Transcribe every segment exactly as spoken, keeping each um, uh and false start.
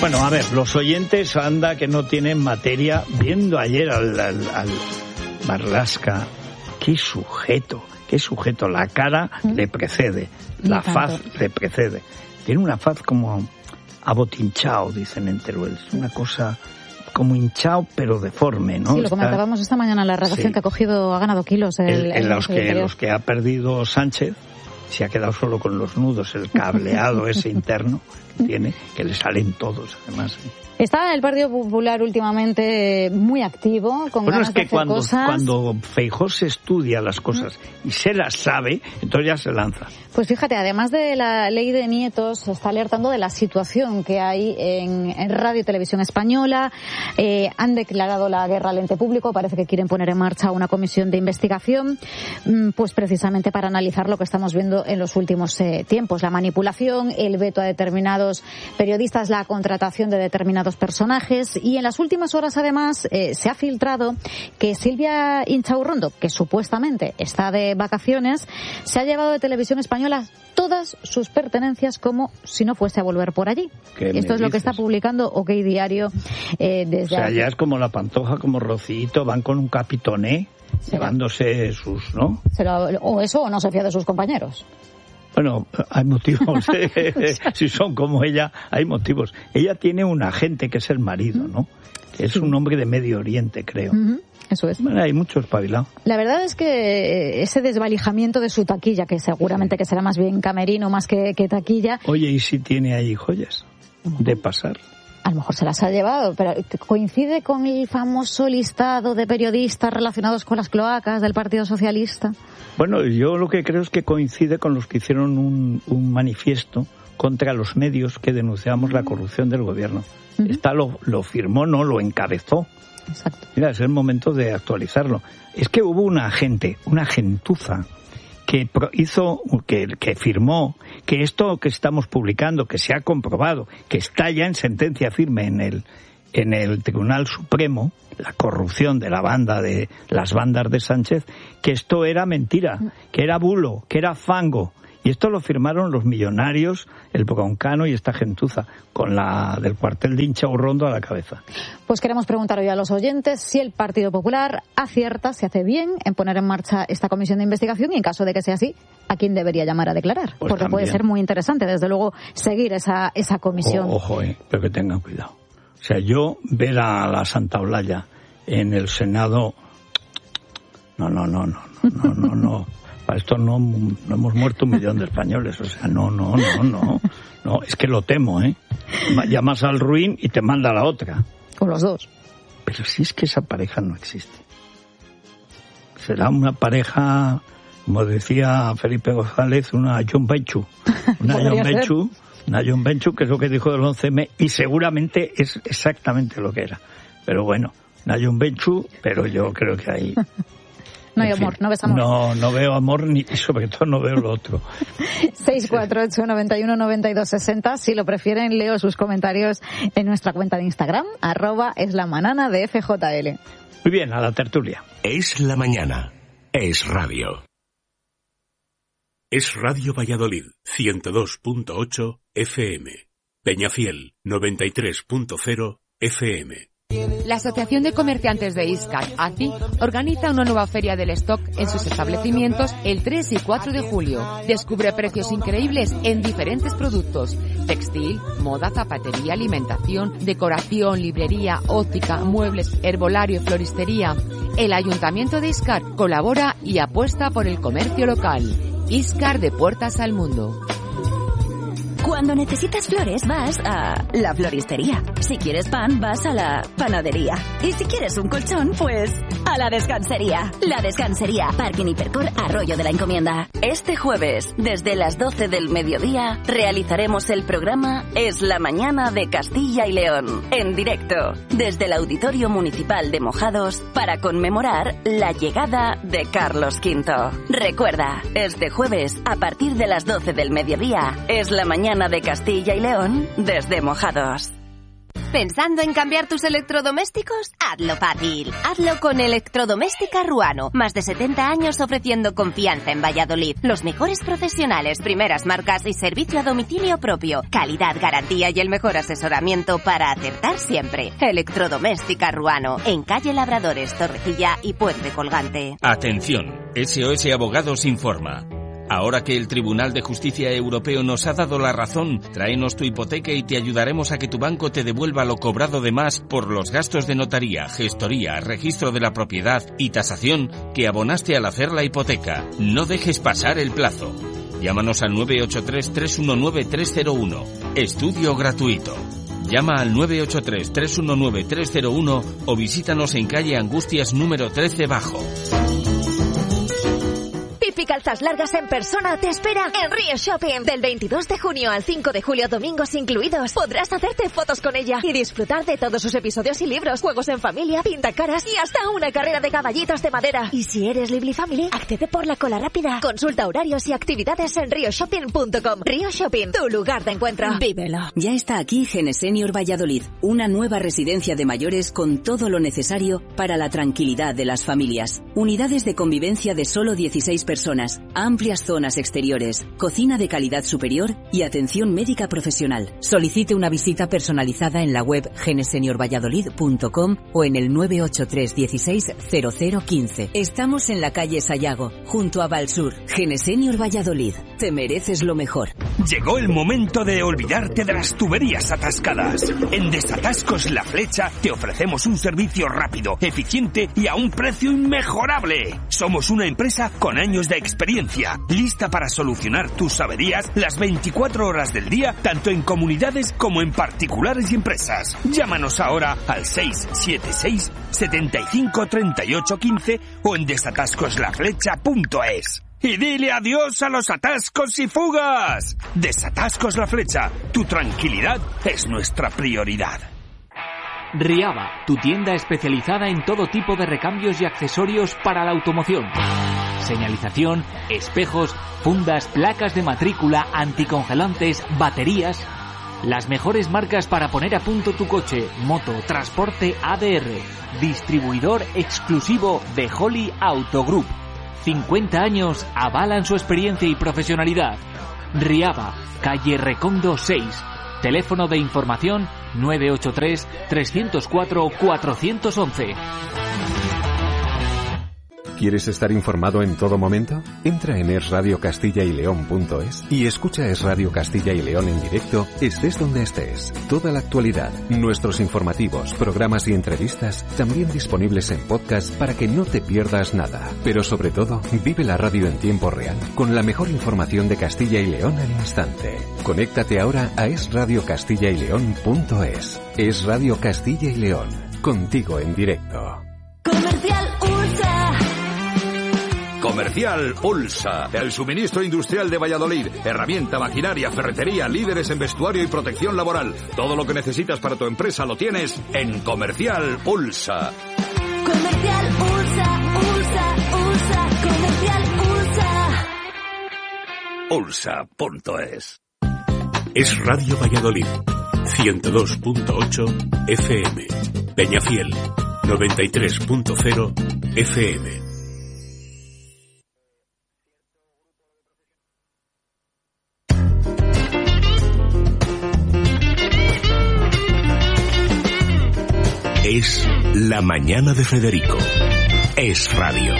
Bueno, a ver, los oyentes, anda, que no tienen materia. Viendo ayer al, al, al Marlaska, qué sujeto, qué sujeto. La cara ¿Mm? le precede, la faz le precede. Tiene una faz como abotinchao, dicen en Teruel. Es una cosa como hinchao, pero deforme, ¿no? Sí, lo comentábamos esta mañana en la redacción, sí, que ha cogido, ha ganado kilos. El, el, en el los, que, los que ha perdido Sánchez, se ha quedado solo con los nudos, el cableado ese interno que tiene, que le salen todos, además. Está el Partido Popular últimamente muy activo, con bueno, ganas es que de hacer cuando, cosas. cuando Feijóo se estudia las cosas y se las sabe, entonces ya se lanza. Pues fíjate, además de la ley de nietos, se está alertando de la situación que hay en, en Radio y Televisión Española. Eh, han declarado la guerra al ente público, parece que quieren poner en marcha una comisión de investigación, pues precisamente para analizar lo que estamos viendo en los últimos eh, tiempos, la manipulación, el veto a determinados periodistas, la contratación de determinados personajes. Y en las últimas horas, además, eh, se ha filtrado que Silvia Inchaurrondo, que supuestamente está de vacaciones, se ha llevado de Televisión Española todas sus pertenencias como si no fuese a volver por allí. Esto es lo que está publicando OK Diario eh, desde... O sea, aquí. Ya es como la Pantoja, como Rocito, van con un capitoné, llevándose sus, ¿no? Se lo, o eso, o no se fía de sus compañeros. Bueno, hay motivos. Si son como ella, hay motivos. Ella tiene un agente que es el marido, ¿no? Que es un hombre de Medio Oriente, creo. Uh-huh. Eso es. Bueno, hay mucho espabilado. La verdad es que ese desvalijamiento de su taquilla, que seguramente que será más bien camerino más que, que taquilla... Oye, ¿y si tiene ahí joyas de pasar? A lo mejor se las ha llevado, pero ¿coincide con el famoso listado de periodistas relacionados con las cloacas del Partido Socialista? Bueno, yo lo que creo es que coincide con los que hicieron un, un manifiesto contra los medios que denunciamos la corrupción del gobierno. Uh-huh. Esta lo, lo firmó, no, lo encabezó. Exacto. Mira, es el momento de actualizarlo. Es que hubo una gente, una gentuza, que hizo, que, que firmó que esto que estamos publicando, que se ha comprobado, que está ya en sentencia firme en el, en el Tribunal Supremo, la corrupción de la banda de las bandas de Sánchez, que esto era mentira, que era bulo, que era fango. Y esto lo firmaron los millonarios, el Broncano y esta gentuza, con la del cuartel de Inchaurrondo a la cabeza. Pues queremos preguntar hoy a los oyentes si el Partido Popular acierta, si hace bien en poner en marcha esta comisión de investigación y, en caso de que sea así, ¿a quién debería llamar a declarar? Pues porque también puede ser muy interesante, desde luego, seguir esa, esa comisión. O, ojo, eh, pero que tengan cuidado. O sea, yo ver a la Santa Olalla en el Senado... No, no, no, no, no, no, no. Para esto no, no hemos muerto un millón de españoles. O sea, no, no, no, no. No, es que lo temo, ¿eh? Llamas al ruin y te manda a la otra. Con los dos. Pero si es que esa pareja no existe. Será una pareja, como decía Felipe González, una John Benchu. Una John Benchu, una John Benchu, que es lo que dijo del once eme, y seguramente es exactamente lo que era. Pero bueno, una John Benchu, pero yo creo que ahí... No hay amor, no ves amor. No, no veo amor ni, y sobre todo no veo lo otro. seis cuatro ocho, nueve uno, nueve dos seis cero. Si lo prefieren, leo sus comentarios en nuestra cuenta de Instagram, arroba es la manana de F J L. Muy bien, a la tertulia. Es la mañana. Es radio. Es Radio Valladolid, ciento dos punto ocho F M. Peñafiel, noventa y tres punto cero F M. La Asociación de Comerciantes de Iscar, A C I, organiza una nueva feria del stock en sus establecimientos el tres y cuatro de julio. Descubre precios increíbles en diferentes productos: textil, moda, zapatería, alimentación, decoración, librería, óptica, muebles, herbolario y floristería. El Ayuntamiento de Iscar colabora y apuesta por el comercio local. Iscar, de puertas al mundo. Cuando necesitas flores, vas a la floristería. Si quieres pan, vas a la panadería. Y si quieres un colchón, pues a la descansería. La Descansería, Parking Hipercor, Arroyo de la Encomienda. Este jueves, desde las doce del mediodía, realizaremos el programa Es la Mañana de Castilla y León, en directo, desde el Auditorio Municipal de Mojados, para conmemorar la llegada de Carlos quinto. Recuerda, este jueves, a partir de las doce del mediodía, Es la Mañana de Castilla y León desde Mojados. ¿Pensando en cambiar tus electrodomésticos? Hazlo fácil. Hazlo con Electrodoméstica Ruano. Más de setenta años ofreciendo confianza en Valladolid. Los mejores profesionales, primeras marcas y servicio a domicilio propio. Calidad, garantía y el mejor asesoramiento para acertar siempre. Electrodoméstica Ruano. En calle Labradores, Torrecilla y Puente Colgante. Atención. S O S Abogados informa. Ahora que el Tribunal de Justicia Europeo nos ha dado la razón, tráenos tu hipoteca y te ayudaremos a que tu banco te devuelva lo cobrado de más por los gastos de notaría, gestoría, registro de la propiedad y tasación que abonaste al hacer la hipoteca. No dejes pasar el plazo. Llámanos al nueve ocho tres, tres uno nueve, tres cero uno. Estudio gratuito. Llama al nueve ocho tres, tres uno nueve, tres cero uno o visítanos en calle Angustias número trece Bajo. Pipi Calzas Largas en persona te espera en Río Shopping. Del veintidós de junio al cinco de julio, domingos incluidos, podrás hacerte fotos con ella y disfrutar de todos sus episodios y libros, juegos en familia, pintacaras y hasta una carrera de caballitos de madera. Y si eres Lively Family, accede por la cola rápida. Consulta horarios y actividades en río shopping punto com. Río Shopping, tu lugar de encuentro. Vívelo. Ya está aquí Genesenior Valladolid, una nueva residencia de mayores con todo lo necesario para la tranquilidad de las familias. Unidades de convivencia de solo dieciséis personas, amplias zonas exteriores, cocina de calidad superior y atención médica profesional. Solicite una visita personalizada en la web genesenior valladolid punto com o en el nueve ocho tres dieciséis cero cero quince. Estamos en la calle Sayago, junto a Valsur. Genesenior Valladolid, te mereces lo mejor. Llegó el momento de olvidarte de las tuberías atascadas. En Desatascos La Flecha te ofrecemos un servicio rápido, eficiente y a un precio inmejorable. Somos una empresa con años de experiencia, lista para solucionar tus averías las veinticuatro horas del día, tanto en comunidades como en particulares y empresas. Llámanos ahora al seis siete seis, setenta y cinco, treinta y ocho, quince o en desatascos la flecha punto es. Y dile adiós a los atascos y fugas. Desatascos La Flecha, tu tranquilidad es nuestra prioridad. Riaba, tu tienda especializada en todo tipo de recambios y accesorios para la automoción. Señalización, espejos, fundas, placas de matrícula, anticongelantes, baterías. Las mejores marcas para poner a punto tu coche, moto, transporte A D R. Distribuidor exclusivo de Holly Auto Group. cincuenta años avalan su experiencia y profesionalidad. Riaba, calle Recondo seis. Teléfono de información nueve ocho tres, tres cero cuatro, cuatro uno uno. ¿Quieres estar informado en todo momento? Entra en es radio castilla y león punto es y escucha Es Radio Castilla y León en directo, estés donde estés. Toda la actualidad, nuestros informativos, programas y entrevistas, también disponibles en podcast para que no te pierdas nada. Pero sobre todo, vive la radio en tiempo real, con la mejor información de Castilla y León al instante. Conéctate ahora a es radio castilla y león punto es. Es Radio Castilla y León, contigo en directo. Comercial Ursa. Comercial Ulsa, el suministro industrial de Valladolid. Herramienta, maquinaria, ferretería, líderes en vestuario y protección laboral. Todo lo que necesitas para tu empresa lo tienes en Comercial Ulsa. Comercial Ursa, Ursa, Ursa, Comercial Ursa. Ulsa punto es. Es Radio Valladolid, ciento dos punto ocho F M. Peñafiel, noventa y tres punto cero F M. Es la mañana de Federico. Es radio.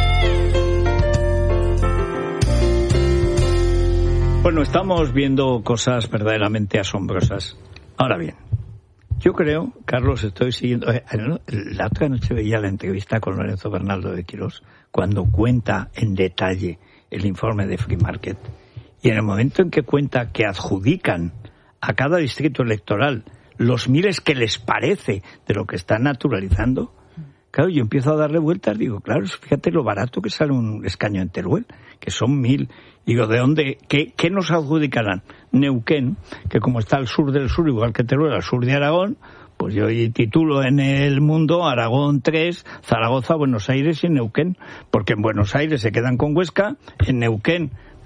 Bueno, estamos viendo cosas verdaderamente asombrosas. Ahora bien, yo creo, Carlos, estoy siguiendo... La otra noche veía la entrevista con Lorenzo Bernaldo de Quirós, cuando cuenta en detalle el informe de Free Market. Y en el momento en que cuenta que adjudican a cada distrito electoral los miles que les parece de lo que están naturalizando, claro, yo empiezo a darle vueltas, digo, claro, fíjate lo barato que sale un escaño en Teruel, que son mil. Digo, ¿de dónde? ¿Qué, qué nos adjudicarán? Neuquén, que como está al sur del sur, igual que Teruel, al sur de Aragón, pues yo titulo en El Mundo Aragón tres, Zaragoza, Buenos Aires y Neuquén, porque en Buenos Aires se quedan con Huesca, en Neuquén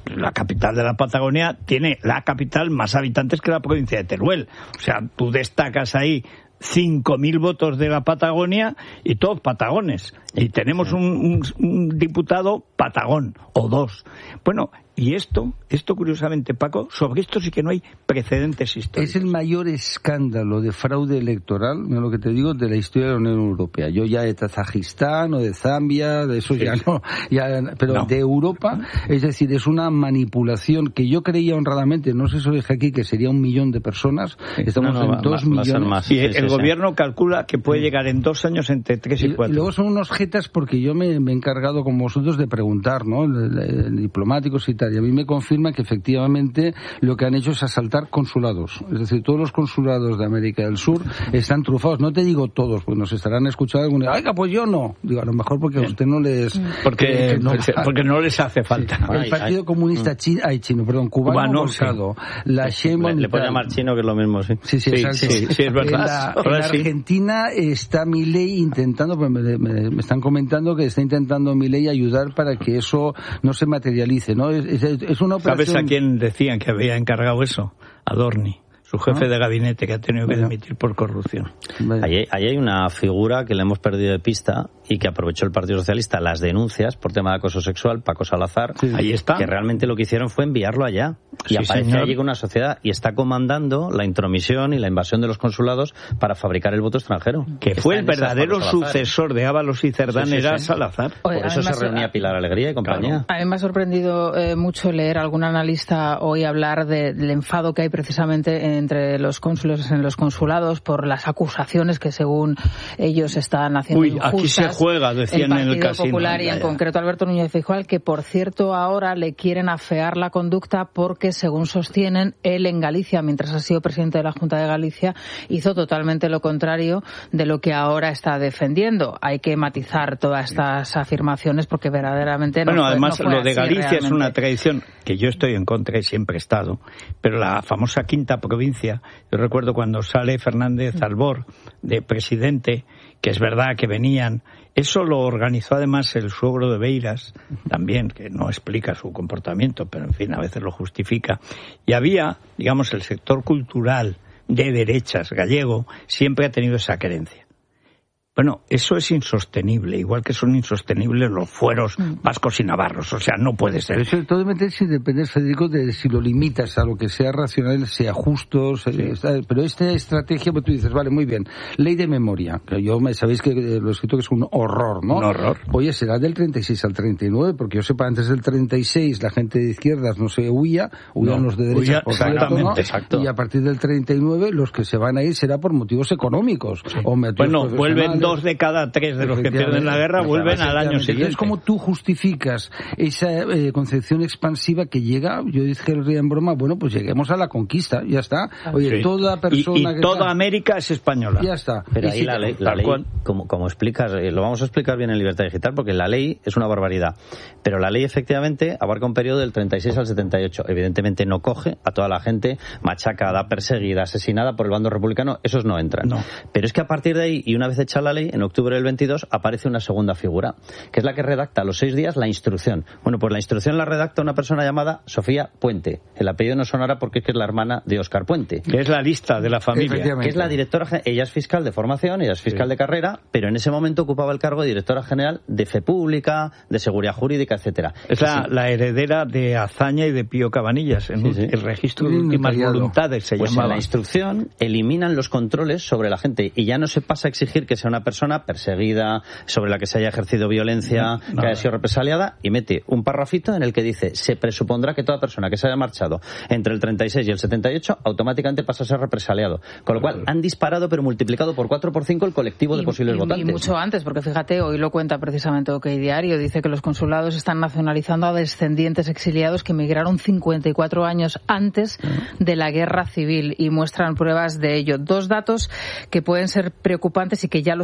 la capital de la Patagonia tiene la capital más habitantes que la provincia de Teruel. O sea, tú destacas ahí cinco mil votos de la Patagonia y todos patagones. Y tenemos un, un, un diputado patagón, o dos. Bueno, y esto, esto curiosamente, Paco, sobre esto sí que no hay precedentes históricos. Es el mayor escándalo de fraude electoral, mira lo que te digo, de la historia de la Unión Europea. Yo ya de Kazajistán o de Zambia, de eso sí. ya no, ya, pero no. de Europa, es decir, es una manipulación que yo creía honradamente, no sé si lo dije aquí, que sería un millón de personas, estamos no, no, en dos millones. Más. Y sí, el sí, gobierno sí. calcula que puede llegar en dos años entre tres y, y cuatro. Y luego son unos jetas porque yo me, me he encargado como vosotros de preguntar, ¿no? El, el, el diplomáticos y tal, y a mí me confirma que efectivamente lo que han hecho es asaltar consulados. Es decir, todos los consulados de América del Sur están trufados. No te digo todos, pues nos estarán escuchando algunos. Oiga, pues yo no. Digo, a lo mejor porque a usted no les... Porque, no, porque no les hace falta. Sí. El Partido ay, Comunista ay. Chino, ay, chino, perdón, cubano, cubano volcado. Sí. La Sheinbaum... Le, le puede llamar chino, que es lo mismo, sí. Sí, sí, sí, exacto. sí, sí, es verdad. En, la, en sí. Argentina está Milei intentando, pues me, me, me están comentando que está intentando Milei ayudar para que eso no se materialice, ¿no? Es, es, es una operación... ¿Sabes a quién decían que había encargado eso? A Dorni, su jefe ¿Ah? de gabinete, que ha tenido que dimitir por corrupción. Allí, allí hay una figura que le hemos perdido de pista y que aprovechó el Partido Socialista las denuncias por tema de acoso sexual, Paco Salazar, sí, ahí está. Que realmente lo que hicieron fue enviarlo allá. Y sí, aparece señor. allí con una sociedad y está comandando la intromisión y la invasión de los consulados para fabricar el voto extranjero. Que fue el verdadero sucesor de Ábalos y Cerdán, sí, sí, era sí. Salazar. Por Oye, eso se reunía Pilar Alegría y compañía. Claro. A mí me ha sorprendido eh, mucho leer a algún analista hoy hablar de, del enfado que hay precisamente entre los cónsules en los consulados por las acusaciones que según ellos están haciendo Uy, injustas. Aquí se juega, decían en el casino. Popular y en concreto Alberto Núñez Feijóo, que por cierto ahora le quieren afear la conducta porque según sostienen él en Galicia, mientras ha sido presidente de la Junta de Galicia, hizo totalmente lo contrario de lo que ahora está defendiendo. Hay que matizar todas estas afirmaciones porque verdaderamente no Bueno, fue, además no fue lo de así Galicia realmente. Es una tradición que yo estoy en contra y siempre he estado, pero la famosa quinta provincia, yo recuerdo cuando sale Fernández Albor de presidente, que es verdad que venían, eso lo organizó además el suegro de Beiras, también, que no explica su comportamiento, pero en fin, a veces lo justifica. Y había, digamos, el sector cultural de derechas gallego, siempre ha tenido esa creencia. Bueno, eso es insostenible, igual que son insostenibles los fueros vascos y navarros, o sea, no puede ser. Pero eso todo depende, Federico, de si lo limitas a lo que sea racional, sea justo, sea, sí. está, pero esta estrategia, pues tú dices, vale, muy bien, ley de memoria, que yo, sabéis que lo he escrito que es un horror, ¿no? Un horror. Oye, será del treinta y seis al treinta y nueve, porque yo sepa, antes del treinta y seis la gente de izquierdas no se huía, huían no, los de derechas, huía, por cierto, ¿no? Exacto. Y a partir del treinta y nueve los que se van a ir será por motivos económicos. Sí. O bueno, vuelven dos de cada tres de los que pierden la guerra vuelven al año siguiente. Es como tú justificas esa eh, concepción expansiva que llega, yo dije el día en broma, bueno, pues lleguemos a la conquista, ya está. Oye, sí. toda persona y, y que toda está... América es española. Ya está. Pero y ahí si la ley, la ley como, como explicas, eh, lo vamos a explicar bien en Libertad Digital, porque la ley es una barbaridad. Pero la ley efectivamente abarca un periodo del treinta y seis al setenta y ocho. Evidentemente no coge a toda la gente machacada, perseguida, asesinada por el bando republicano, esos no entran. No. Pero es que a partir de ahí, y una vez hecha la ley, en octubre del veintidós, aparece una segunda figura, que es la que redacta a los seis días la instrucción. Bueno, pues la instrucción la redacta una persona llamada Sofía Puente. El apellido no sonará porque es que es la hermana de Óscar Puente. Que es la lista de la familia. Que es la directora, ella es fiscal de formación, ella es fiscal sí. de carrera, pero en ese momento ocupaba el cargo de directora general de Fe Pública, de Seguridad Jurídica, etcétera. Es la, sí. la heredera de Azaña y de Pío Cabanillas, en sí, sí. el registro de últimas voluntades se pues llamaba. En la instrucción eliminan los controles sobre la gente y ya no se pasa a exigir que sea una persona perseguida, sobre la que se haya ejercido violencia, no, no, que haya sido represaliada, y mete un parrafito en el que dice se presupondrá que toda persona que se haya marchado entre el treinta y seis y el setenta y ocho automáticamente pasa a ser represaliado. Con lo cual han disparado pero multiplicado por cuatro por cinco el colectivo de y, posibles y, votantes. Y mucho antes, porque fíjate, hoy lo cuenta precisamente OK Diario, dice que los consulados están nacionalizando a descendientes exiliados que emigraron cincuenta y cuatro años antes de la guerra civil y muestran pruebas de ello. Dos datos que pueden ser preocupantes y que ya los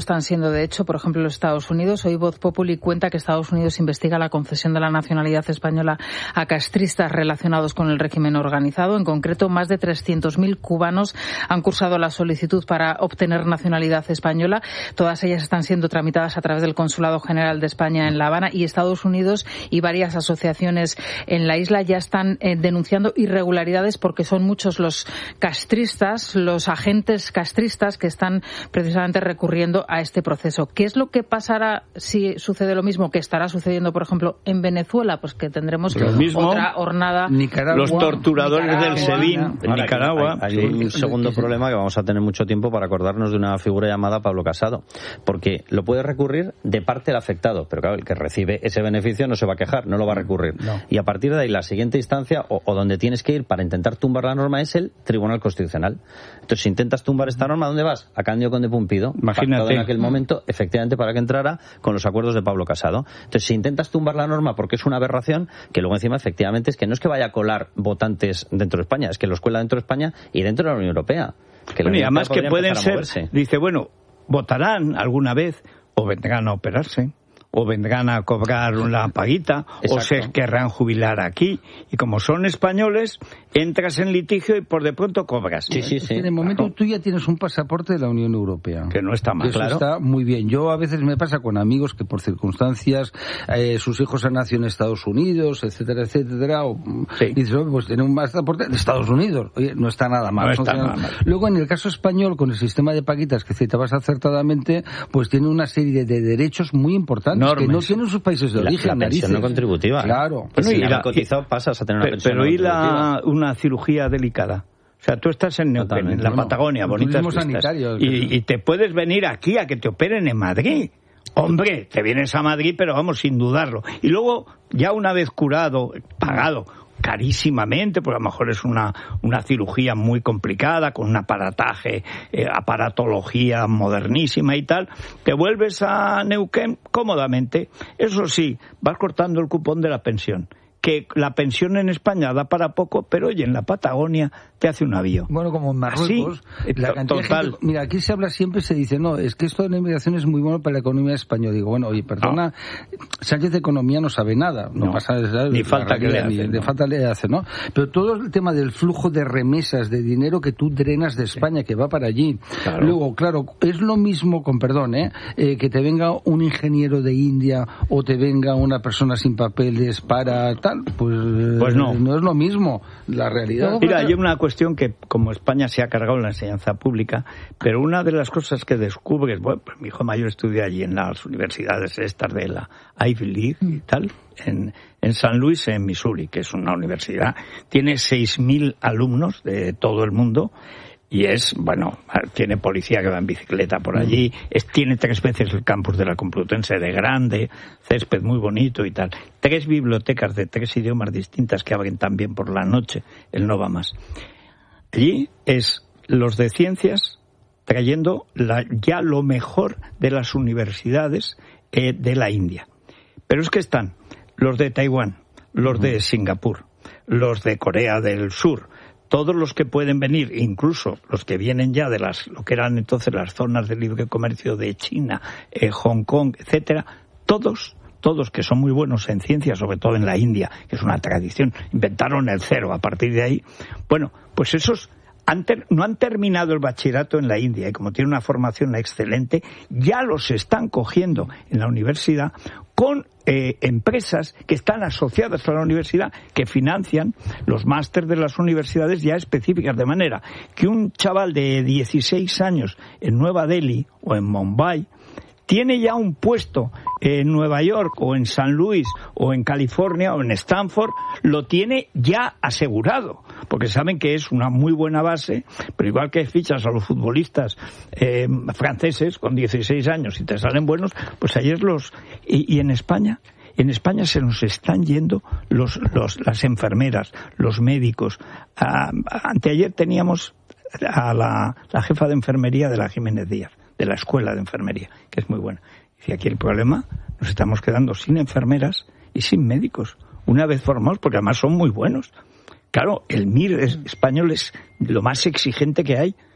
están siendo, de hecho, por ejemplo, los Estados Unidos. Hoy Voz Populi cuenta que Estados Unidos investiga la concesión de la nacionalidad española a castristas relacionados con el régimen organizado. En concreto, más de trescientos mil cubanos han cursado la solicitud para obtener nacionalidad española. Todas ellas están siendo tramitadas a través del Consulado General de España en La Habana, y Estados Unidos y varias asociaciones en la isla ya están eh, denunciando irregularidades, porque son muchos los castristas, los agentes castristas que están precisamente recurriendo a este proceso. ¿Qué es lo que pasará si sucede lo mismo que estará sucediendo, por ejemplo, en Venezuela? Pues que tendremos mismo, otra hornada. Nicaragua, los torturadores Nicaragua, del SEBIN en Nicaragua. Hay, hay, hay un sí. segundo problema que vamos a tener mucho tiempo para acordarnos de una figura llamada Pablo Casado, porque lo puede recurrir de parte del afectado, pero claro, el que recibe ese beneficio no se va a quejar, no lo va a recurrir. No. Y a partir de ahí, la siguiente instancia, o, o donde tienes que ir para intentar tumbar la norma, es el Tribunal Constitucional. Entonces, si intentas tumbar esta norma, ¿dónde vas? A Cándido Conde Pumpido, pactado en aquel momento, efectivamente, para que entrara con los acuerdos de Pablo Casado. Entonces, si intentas tumbar la norma porque es una aberración, que luego encima, efectivamente, es que no es que vaya a colar votantes dentro de España, es que los cuela dentro de España y dentro de la Unión Europea. Que bueno, y además que pueden ser, dice, bueno, votarán alguna vez o vendrán a operarse, o vendrán a cobrar una paguita, exacto, o se querrán jubilar aquí. Y como son españoles, entras en litigio y por de pronto cobras. Sí, sí, sí. En el momento claro. tú ya tienes un pasaporte de la Unión Europea. Que no está mal. Eso claro. está muy bien. Yo a veces me pasa con amigos que por circunstancias eh, sus hijos han nacido en Estados Unidos, etcétera, etcétera. O, sí. Y dices, oh, pues tienen un pasaporte de Estados Unidos. Oye, no está nada mal. No está nada mal. Luego, en el caso español, con el sistema de paguitas que citabas acertadamente, pues tiene una serie de derechos muy importantes. Normes. Que no tienen sus países de origen. La, la pensión no contributiva. Claro. Pues si la, cotizado pasas a tener una pero, pensión pero no y la, una cirugía delicada. O sea, tú estás en Neuquén, en la bueno, Patagonia, bonitas vistas, y, y te puedes venir aquí a que te operen en Madrid. Hombre, te vienes a Madrid, pero vamos, sin dudarlo. Y luego, ya una vez curado, pagado carísimamente, porque a lo mejor es una, una cirugía muy complicada, con un aparataje, eh, aparatología modernísima y tal, te vuelves a Neuquén cómodamente. Eso sí, vas cortando el cupón de la pensión. Que la pensión en España da para poco, pero oye, en la Patagonia te hace un avión. Bueno, como en Marruecos, ¿sí? la cantidad Total. de gente, mira, aquí se habla siempre, se dice, no, es que esto de la inmigración es muy bueno para la economía española. Digo, bueno, oye, perdona, no. Sánchez de Economía no sabe nada, no, no. pasa nada. Ni falta que le hace, ni, no. falta le hace, ¿no? Pero todo el tema del flujo de remesas, de dinero que tú drenas de España, sí. que va para allí. Claro. Luego, claro, es lo mismo, con perdón, ¿eh? eh, que te venga un ingeniero de India o te venga una persona sin papeles para tal, pues... Pues no. No es lo mismo la realidad. Mira, hay una cuestión que, como España se ha cargado en la enseñanza pública, pero una de las cosas que descubres, bueno, pues mi hijo mayor estudia allí en las universidades estas de la Ivy League y tal, en, en San Luis, en Missouri, que es una universidad, tiene seis mil alumnos de todo el mundo. Y es, bueno, tiene policía que va en bicicleta por allí, es, tiene tres veces el campus de la Complutense de grande, césped muy bonito y tal. Tres bibliotecas de tres idiomas distintas que abren también por la noche, el no va más. Allí es los de ciencias trayendo la, ya lo mejor de las universidades eh, de la India. Pero es que están los de Taiwán, los de Singapur, los de Corea del Sur, todos los que pueden venir, incluso los que vienen ya de las lo que eran entonces las zonas de libre comercio de China, eh, Hong Kong, etcétera, todos, todos que son muy buenos en ciencia, sobre todo en la India, que es una tradición, inventaron el cero a partir de ahí. Bueno, pues esos han ter, no han terminado el bachillerato en la India y como tienen una formación excelente, ya los están cogiendo en la universidad con eh, empresas que están asociadas a la universidad, que financian los másteres de las universidades ya específicas, de manera que un chaval de dieciséis años en Nueva Delhi o en Mumbai tiene ya un puesto en Nueva York o en San Luis o en California o en Stanford, lo tiene ya asegurado, porque saben que es una muy buena base, pero igual que fichas a los futbolistas eh, franceses con dieciséis años y te salen buenos, pues ayer los... Y, y en España... En España se nos están yendo los, los, las enfermeras, los médicos. Ah, anteayer teníamos a la, la jefa de enfermería de la Jiménez Díaz, de la Escuela de Enfermería, que es muy buena. Y aquí el problema, nos estamos quedando sin enfermeras y sin médicos, una vez formados, porque además son muy buenos. Claro, el M I R es, español es lo más exigente que hay.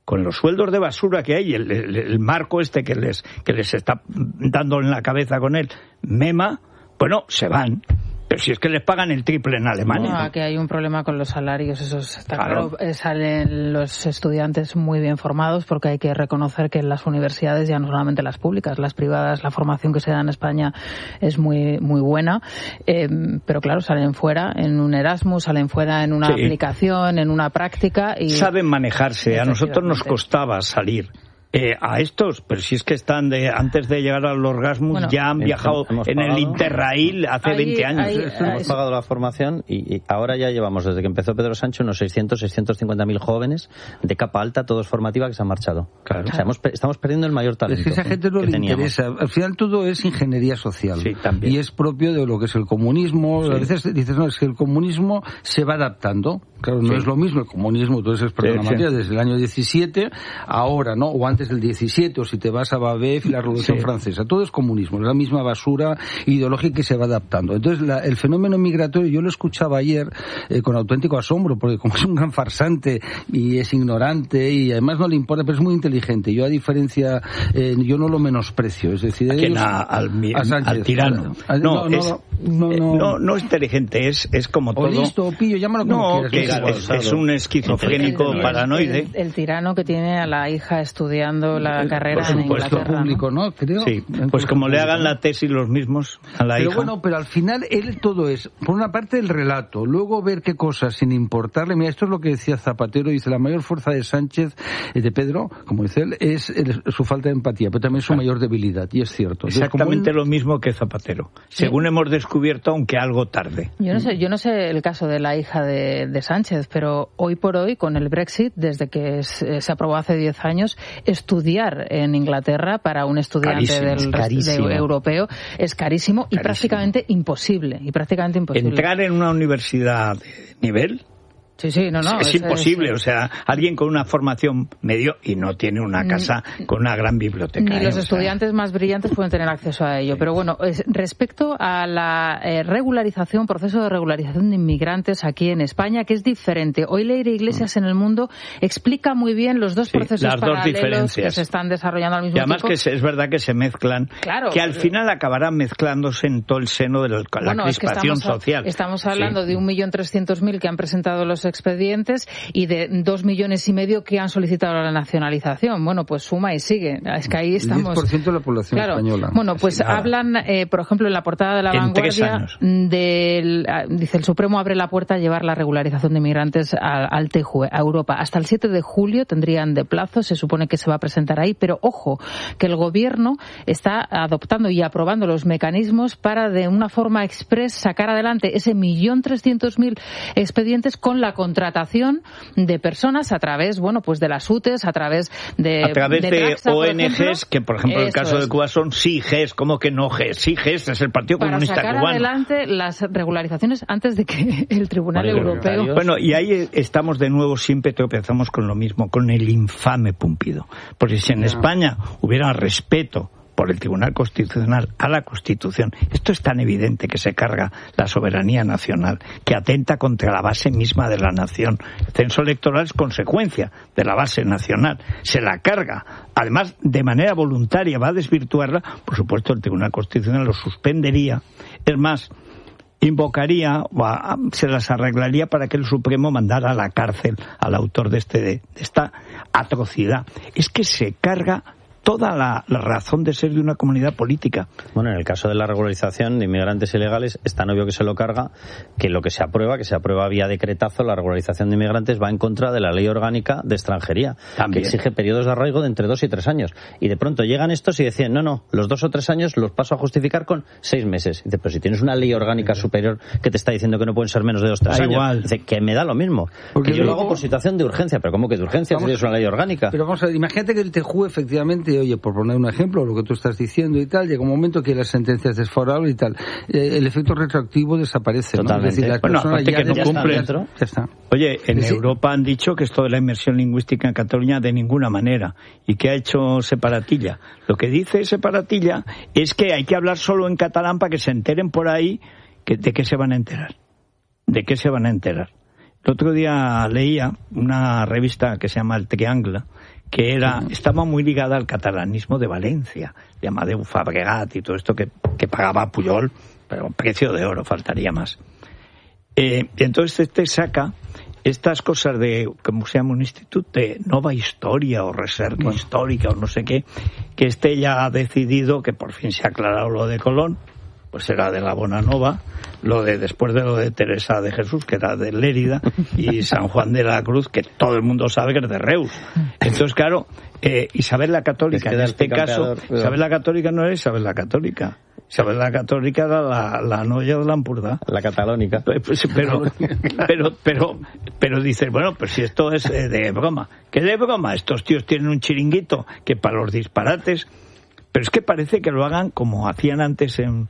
con los sueldos de basura que hay, el, el, el marco este que les, que les está dando en la cabeza con él, mema, bueno, se van. Pero si es que les pagan el triple en Alemania. No, aquí hay un problema con los salarios, eso está claro. claro. Eh, salen los estudiantes muy bien formados, porque hay que reconocer que en las universidades, ya no solamente las públicas, las privadas, la formación que se da en España es muy muy buena, eh, pero claro, salen fuera en un Erasmus, salen fuera en una sí. aplicación, en una práctica. Y saben manejarse. A nosotros nos costaba salir. Eh, a estos, pero si es que están de antes de llegar al orgasmo, bueno, ya han viajado en pagado, el Interrail hace ahí, veinte años. Ahí, ahí, hemos pagado la formación y, y ahora ya llevamos, desde que empezó Pedro Sánchez, unos seiscientos, seiscientos cincuenta mil jóvenes de capa alta, todos formativa, que se han marchado. Claro. O sea, hemos, estamos perdiendo el mayor talento. Es que esa gente no le teníamos. interesa. Al final todo es ingeniería social. Sí, también. Y es propio de lo que es el comunismo. Sí. A veces dices, no, es que el comunismo se va adaptando. Claro, no sí. es lo mismo el comunismo, tú eres experto en la materia, desde el año diecisiete, ahora, ¿no? O antes del diecisiete, o si te vas a Babef y la Revolución sí. Francesa. Todo es comunismo, es la misma basura ideológica que se va adaptando. Entonces, la, el fenómeno migratorio, yo lo escuchaba ayer eh, con auténtico asombro, porque como es un gran farsante y es ignorante y además no le importa, pero es muy inteligente. Yo, a diferencia, eh, yo no lo menosprecio. Es decir, ¿a quién? A, al, a Sánchez, al tirano. A, no, no, es, no, no, no, no es inteligente, es, es como o todo. Listo, o pillo, llámalo como no, quieras. Que es, es un esquizofrénico el, el, paranoide. El, el tirano que tiene a la hija estudiando la carrera por supuesto, en Inglaterra, público, ¿no? Creo. Sí, pues como le hagan la tesis los mismos a la pero hija. Pero bueno, pero al final él todo es, por una parte el relato, luego ver qué cosas sin importarle. Mira, esto es lo que decía Zapatero, dice, la mayor fuerza de Sánchez, de Pedro, como dice él, es el, su falta de empatía, pero también su mayor debilidad, y es cierto. Entonces, exactamente él... lo mismo que Zapatero, según ¿sí? hemos descubierto, aunque algo tarde. Yo no sé, yo no sé el caso de la hija de, de Sánchez, pero hoy por hoy, con el Brexit, desde que es, se aprobó hace diez años, estudiar en Inglaterra para un estudiante carísimo, del de europeo es carísimo, carísimo y prácticamente imposible. Y prácticamente imposible. Entrar en una universidad de nivel... Sí, sí, no, no. Es, es imposible, es, o sea, alguien con una formación medio y no tiene una casa con una gran biblioteca. Ni ¿eh? los o estudiantes sea... más brillantes pueden tener acceso a ello. Sí. Pero bueno, es, respecto a la eh, regularización, proceso de regularización de inmigrantes aquí en España, que es diferente. Hoy Leire Iglesias mm. en El Mundo explica muy bien los dos sí, procesos las paralelos dos que se están desarrollando al mismo tiempo. Y además tiempo. que se, es verdad que se mezclan, claro, que al final acabarán mezclándose en todo el seno de la, la bueno, crispación es que estamos, social. Estamos hablando sí. de un millón trescientos mil que han presentado los expedientes y de dos millones y medio que han solicitado la nacionalización. Bueno, pues suma y sigue. Es que ahí estamos. diez por ciento de la población claro. española. Bueno, pues Así hablan, eh, por ejemplo, en la portada de La en Vanguardia, del, dice el Supremo abre la puerta a llevar la regularización de inmigrantes al, al T J U E, a Europa. Hasta el siete de julio tendrían de plazo, se supone que se va a presentar ahí, pero ojo, que el Gobierno está adoptando y aprobando los mecanismos para de una forma express sacar adelante ese millón trescientos mil expedientes con la contratación de personas a través, bueno, pues de las U T E S, a través de... A través de, de Traxa, O N Ges, que por ejemplo en el caso es. de Cuba son sí Ges, ¿cómo que no Ges? Sí Ges es el Partido para Comunista sacar Cubano. adelante las regularizaciones antes de que el Tribunal vale, Europeo... Bueno, y ahí estamos de nuevo, siempre tropezamos con lo mismo, con el infame Pumpido. Porque si en no. España hubiera respeto por el Tribunal Constitucional a la Constitución, esto es tan evidente que se carga la soberanía nacional, que atenta contra la base misma de la nación. El censo electoral es consecuencia de la base nacional, se la carga, además de manera voluntaria, va a desvirtuarla. Por supuesto el Tribunal Constitucional lo suspendería, es más, invocaría o a, se las arreglaría para que el Supremo mandara a la cárcel al autor de, este, de esta atrocidad. Es que se carga toda la, la razón de ser de una comunidad política. Bueno, en el caso de la regularización de inmigrantes ilegales es tan obvio que se lo carga que lo que se aprueba, que se aprueba vía decretazo, la regularización de inmigrantes va en contra de la ley orgánica de extranjería, También. que exige periodos de arraigo de entre dos y tres años. Y de pronto llegan estos y decían, no, no, los dos o tres años los paso a justificar con seis meses. Y dice, pero si tienes una ley orgánica superior que te está diciendo que no pueden ser menos de dos o tres da años, igual. Dice que me da lo mismo. Porque que yo luego... lo hago por situación de urgencia, pero ¿cómo que de urgencia vamos, si es una ley orgánica? Pero vamos a ver, imagínate que el T J U E efectivamente, oye, por poner un ejemplo, lo que tú estás diciendo y tal, llega un momento que las sentencias desfavorables y tal, eh, el efecto retroactivo desaparece, ¿no? Totalmente. Es decir, las bueno, personas ya, que no ya cumplen. Dentro, ya está. Oye, en sí. Europa han dicho que esto de la inmersión lingüística en Cataluña de ninguna manera. ¿Y qué ha hecho Separatilla? Lo que dice Separatilla es que hay que hablar solo en catalán para que se enteren por ahí que, de qué se van a enterar. ¿De qué se van a enterar? El otro día leía una revista que se llama El Triangle, que era estaba muy ligada al catalanismo de Valencia, de Amadeu Fabregat y todo esto que, que pagaba Pujol, pero precio de oro, faltaría más. Eh, y entonces este saca estas cosas de, ¿cómo se llama? Un instituto de Nova Historia o Recerca bueno. Histórica o no sé qué, que este ya ha decidido que por fin se ha aclarado lo de Colón, pues era de la Bonanova, lo de después de lo de Teresa de Jesús, que era de Lérida, y San Juan de la Cruz, que todo el mundo sabe que es de Reus. Entonces, claro, eh, Isabel la Católica, es que en este caso, pero... Isabel la Católica no era Isabel la Católica. Isabel la Católica era la, la noia de l'Empordà. La catalónica. Pues, pero, pero, pero, pero dices, bueno, pues si esto es eh, de broma. ¿Qué de broma? Estos tíos tienen un chiringuito que para los disparates, pero es que parece que lo hagan como hacían antes en...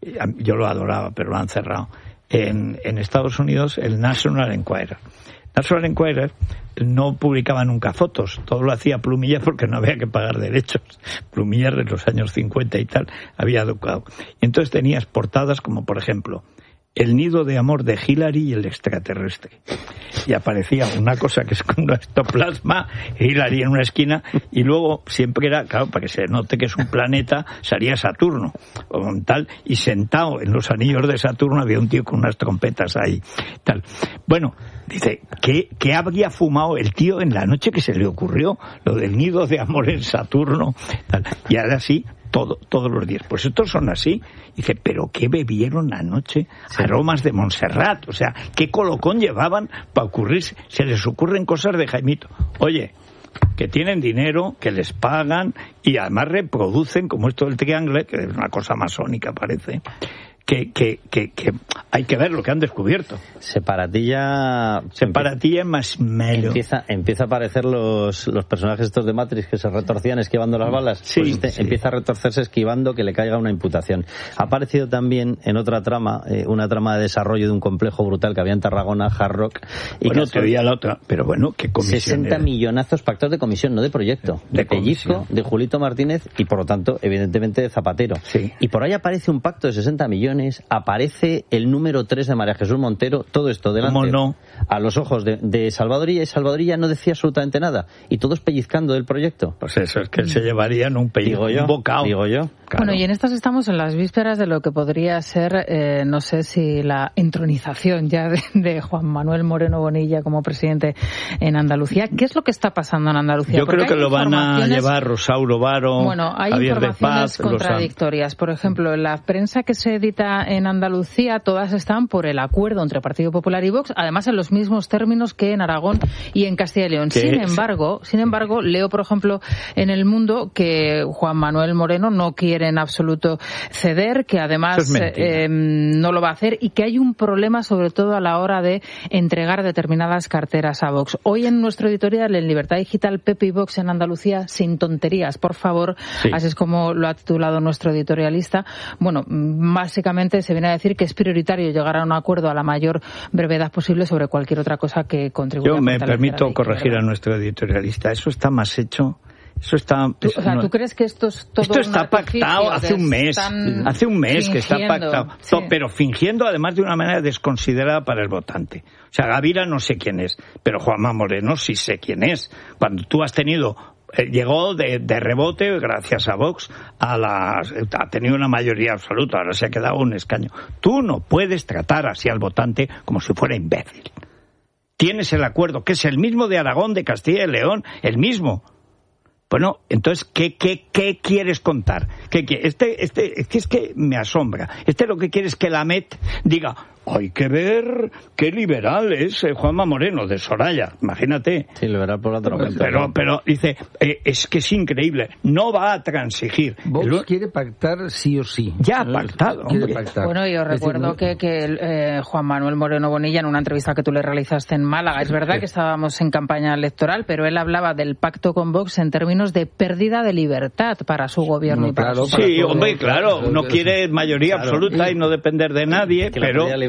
Yo lo adoraba, pero lo han cerrado. En, en Estados Unidos, el National Enquirer. National Enquirer no publicaba nunca fotos, todo lo hacía Plumillas porque no había que pagar derechos. Plumillas de los años cincuenta y tal había educado. Y entonces tenías portadas como, por ejemplo, El nido de amor de Hillary y el extraterrestre. Y aparecía una cosa que es como un ectoplasma, Hillary en una esquina, y luego siempre era, claro, para que se note que es un planeta, salía Saturno, o tal, y sentado en los anillos de Saturno había un tío con unas trompetas ahí, tal. Bueno, dice, ¿qué, qué habría fumado el tío en la noche que se le ocurrió lo del nido de amor en Saturno? Tal. Y ahora sí, todo, todos los días. Pues estos son así. Dice, ¿pero qué bebieron anoche? Sí. Aromas de Montserrat. O sea, ¿qué colocón llevaban para ocurrirse? Se les ocurren cosas de Jaimito. Oye, que tienen dinero, que les pagan y además reproducen, como esto del Triangle, que es una cosa masónica parece, que, que, que, que hay que ver lo que han descubierto. Separatilla... Separatilla más melo. Empieza, empieza a aparecer los, los personajes estos de Matrix que se retorcían esquivando las balas. Sí, pues este sí. Empieza a retorcerse esquivando que le caiga una imputación. Ha aparecido también en otra trama, eh, una trama de desarrollo de un complejo brutal que había en Tarragona, Hard Rock. Y bueno, te oía la otra, pero bueno, ¿qué comisión sesenta era? Millonazos pactados de comisión, no de proyecto. De, de Pellizco, de Julito Martínez y, por lo tanto, evidentemente de Zapatero. Sí. Y por ahí aparece un pacto de sesenta millones, aparece el número tres de María Jesús Montero, todo esto delante no? a los ojos de, de Salvadorilla, y Salvadorilla no decía absolutamente nada, y todos pellizcando del proyecto. Pues eso, es que se llevarían un pellizco, digo yo, un bocado. Digo yo. Claro. Bueno, y en estas estamos en las vísperas de lo que podría ser, eh, no sé si la entronización ya de, de Juan Manuel Moreno Bonilla como presidente en Andalucía. ¿Qué es lo que está pasando en Andalucía? Yo creo que lo van a llevar Rosauro Varo, bueno, hay Javier informaciones de Paz, contradictorias. Por ejemplo, en la prensa que se edita en Andalucía, todas están por el acuerdo entre Partido Popular y Vox, además en los mismos términos que en Aragón y en Castilla y León. Sin embargo, sin embargo, leo, por ejemplo, en El Mundo que Juan Manuel Moreno no quiere en absoluto ceder, que además eh, no lo va a hacer, y que hay un problema sobre todo a la hora de entregar determinadas carteras a Vox. Hoy en nuestro editorial en Libertad Digital, Pepe y Vox en Andalucía sin tonterías, por favor, sí. Así es como lo ha titulado nuestro editorialista. Bueno, básicamente se viene a decir que es prioritario llegar a un acuerdo a la mayor brevedad posible sobre cualquier otra cosa que contribuya. Yo me permito corregir a nuestro editorialista. Eso está más hecho. Eso está. ¿Tú, o sea, no, ¿tú crees que esto es todo esto está pactado hace un mes? Hace un mes fingiendo, que está pactado. Sí. Pero fingiendo además de una manera desconsiderada para el votante. O sea, Gavira no sé quién es, pero Juanma Moreno sí sé quién es. Cuando tú has tenido. Llegó de, de rebote, gracias a Vox, a la, ha tenido una mayoría absoluta, ahora se ha quedado un escaño. Tú no puedes tratar así al votante como si fuera imbécil. Tienes el acuerdo, que es el mismo de Aragón, de Castilla y León, el mismo. Bueno, entonces, ¿qué, qué, qué quieres contar? ¿Qué, qué? Este, este, es que es que me asombra. Este lo que quiere es que la M E T diga, hay que ver qué liberal es eh, Juanma Moreno, de Soraya, imagínate. Sí, liberal por otro momento. Pero, pero dice, eh, es que es increíble, no va a transigir. Vox El... quiere pactar sí o sí. Ya ha pactado. Quiere pactar. Bueno, yo recuerdo decir, que, que eh, Juan Manuel Moreno Bonilla, en una entrevista que tú le realizaste en Málaga, es verdad que estábamos en campaña electoral, pero él hablaba del pacto con Vox en términos de pérdida de libertad para su gobierno. No, y para claro, su sí, hombre, claro, uno quiere mayoría claro. absoluta y no depender de nadie, que pero... La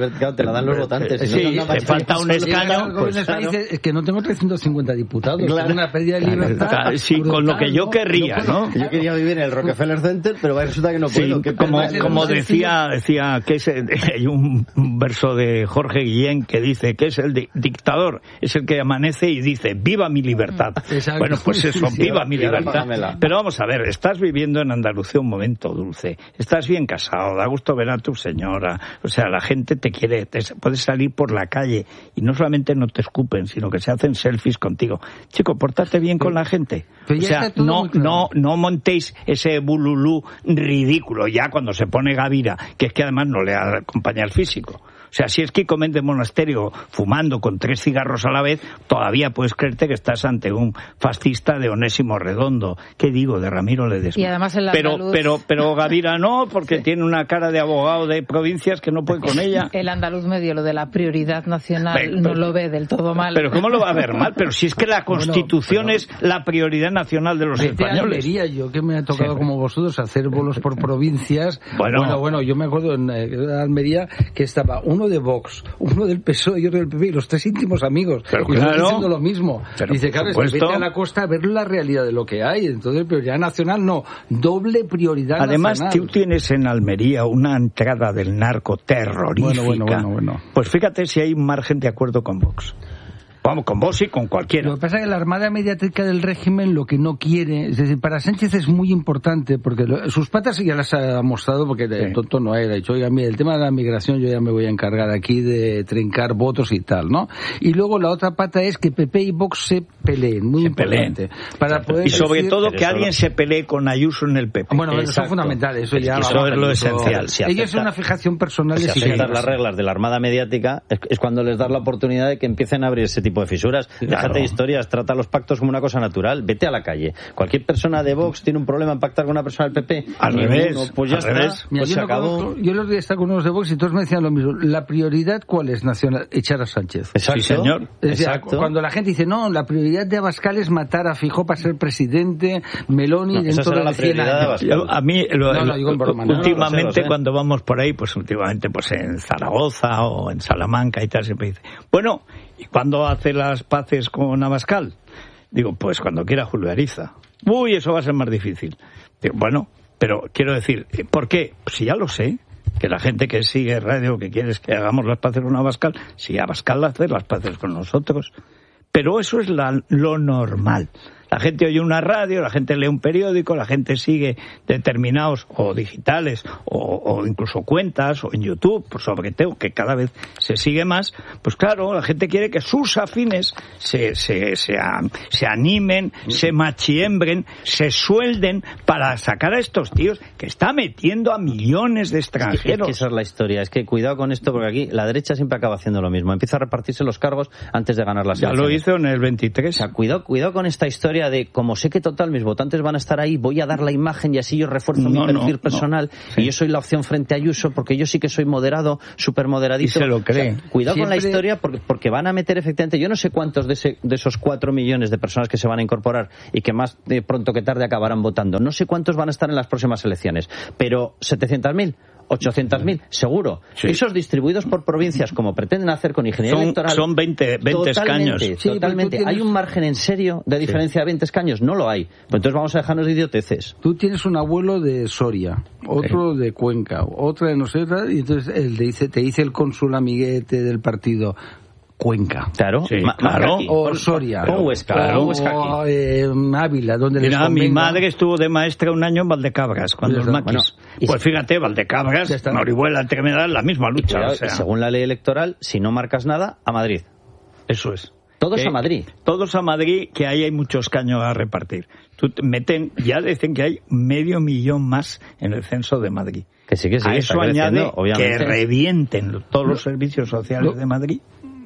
claro, te la dan los votantes. Sí, si no, te falta un escaño. Pues, claro. Dice, es que no tengo trescientos cincuenta diputados, claro. Tengo una pérdida de libertad. Claro, sí, brutal, con lo que yo querría, ¿no? ¿no? Yo quería vivir en el Rockefeller Center, pero resulta que no puedo. Sí, como como decía, decía que es, hay un, un verso de Jorge Guillén que dice que es el di dictador, es el que amanece y dice, viva mi libertad. Exacto. Bueno, pues eso, viva mi libertad. Pero vamos a ver, estás viviendo en Andalucía un momento dulce, estás bien casado, da gusto ver a tu señora, o sea, la gente te quiere, te, puedes salir por la calle y no solamente no te escupen, sino que se hacen selfies contigo. Chico, pórtate bien con la gente. O sea, no, no, no montéis ese bululú ridículo ya cuando se pone Gavira, que es que además no le acompaña el físico. O sea, si es Kiko Méndez Monasterio fumando con tres cigarros a la vez, todavía puedes creerte que estás ante un fascista de Onésimo Redondo. ¿Qué digo? De Ramiro Ledesma. Y además el pero, andaluz... pero, pero Gavira no, porque sí. Tiene una cara de abogado de provincias que no puede con ella. El andaluz medio, lo de la prioridad nacional, pero, pero, no lo ve del todo mal. Pero ¿cómo lo va a ver mal? Pero si es que la Constitución bueno, pero... es la prioridad nacional de los españoles. Almería, yo que me ha tocado sí. como vosotros hacer bolos por provincias. Bueno, bueno, bueno yo me acuerdo en eh, Almería que estaba uno de Vox, uno del P S O E y otro del P P, y los tres íntimos amigos. Pero y claro, están diciendo lo mismo. Pero dice, claro, es que vete a la costa a ver la realidad de lo que hay. Entonces, prioridad nacional no, doble prioridad Además, nacional. Además, tú tienes en Almería una entrada del narco terrorífica. Bueno, bueno, bueno, bueno. Pues fíjate si hay un margen de acuerdo con Vox. Vamos, con vos y con cualquiera. Lo que pasa es que la armada mediática del régimen lo que no quiere, es decir, para Sánchez es muy importante, porque lo, sus patas ya las ha mostrado, porque sí. El tonto no era. Ha dicho, oiga, mira, el tema de la migración yo ya me voy a encargar aquí de trincar votos y tal, ¿no? Y luego la otra pata es que P P y Vox se peleen, muy se importante. Peleen. Para poder y sobre decir, todo que alguien no... se pelee con Ayuso en el P P. Bueno, eso es fundamental, eso ya... Eso vamos, es lo esencial. Si Ellos es una fijación personal si de si aceptar las reglas de la armada mediática, es, es cuando les das la oportunidad de que empiecen a abrir ese tipo de fisuras. Claro. Déjate de historias, trata los pactos como una cosa natural, vete a la calle. Cualquier persona de Vox tiene un problema en pactar con una persona del P P. Al revés, uno, pues ya al está, revés. Pues Mira, se yo acabó. Conozco, yo los días estaba con unos de Vox y todos me decían lo mismo. La prioridad, ¿cuál es, nacional? Echar a Sánchez. Exacto. Sí, señor. Es decir, Exacto. Cuando la gente dice, no, la prioridad de Abascal es matar a Fijó para ser presidente, Meloni no, dentro de la cien años. Yo, a mí, lo, no, no, digo en broma, no, últimamente no, lo sé, lo sé. cuando vamos por ahí, pues últimamente pues en Zaragoza o en Salamanca y tal, siempre dice, bueno, ¿y cuándo hace las paces con Abascal? Digo, pues cuando quiera Julio Ariza. Uy, eso va a ser más difícil. Digo, bueno, pero quiero decir, ¿por qué? Pues si ya lo sé, que la gente que sigue radio, que quiere es que hagamos las paces con Abascal, si Abascal hace las paces con nosotros. Pero eso es la, lo normal. La gente oye una radio, la gente lee un periódico, la gente sigue determinados o digitales o, o incluso cuentas o en YouTube, pues sobre todo que cada vez se sigue más. Pues claro, la gente quiere que sus afines se, se, se, se animen, se machiembren, se suelden para sacar a estos tíos que está metiendo a millones de extranjeros. Es que, es que esa es la historia. Es que cuidado con esto porque aquí la derecha siempre acaba haciendo lo mismo. Empieza a repartirse los cargos antes de ganar las elecciones. Ya lo hizo en el veintitrés. O sea, cuidado, cuidado con esta historia de como sé que total mis votantes van a estar ahí, voy a dar la imagen y así yo refuerzo no, mi perfil no, personal no. Sí. Y yo soy la opción frente a Ayuso porque yo sí que soy moderado, súper moderadito. Y se lo cree. O sea, cuidado Siempre... con la historia porque, porque van a meter efectivamente, yo no sé cuántos de, ese, de esos cuatro millones de personas que se van a incorporar y que más de pronto que tarde acabarán votando, no sé cuántos van a estar en las próximas elecciones, pero setecientos mil, ochocientos mil, seguro. Sí. Esos distribuidos por provincias, como pretenden hacer con ingeniería son, electoral... Son veinte, veinte escaños. Sí, totalmente. Tienes... ¿Hay un margen en serio de diferencia sí. de veinte escaños? No lo hay. Pues entonces vamos a dejarnos de idioteces. Tú tienes un abuelo de Soria, otro sí. de Cuenca, otra de no sé, y entonces él te dice, te dice el cónsul amiguete del partido... Cuenca. Claro, sí, claro. O Soria. O Huesca. Claro. O eh, Ávila, donde Mira, les convenga. Mi madre estuvo de maestra un año en Valdecabras, cuando los maquis. Bueno, pues fíjate, Valdecabras, Orihuela, Tremenda, la misma lucha. Cuidado, o sea. Según la ley electoral, si no marcas nada, a Madrid. Eso es. Todos a Madrid. Todos a Madrid, que ahí hay muchos caños a repartir. Tú meten, ya dicen que hay medio millón más en el censo de Madrid. Que sí, que sí. A eso añade que revienten todos los servicios sociales lo, de Madrid.